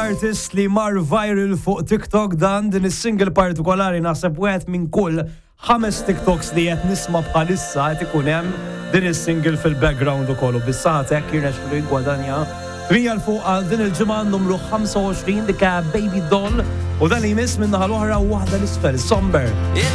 artist li mar viral fuq TikTok dan din is-single partikolari naħseb wieħed minn kull 5 TikToks li qed nisma' bħalissa qed ikun hemm din is-single fil-background ukoll u bis-saħat hekk jirnexxielu jiggwadanja Trial fuq għal din il-ġimgħa numru 25 dik Baby Doll u dan li jmiss minn naħa l-oħra waħda l-isfel Somber.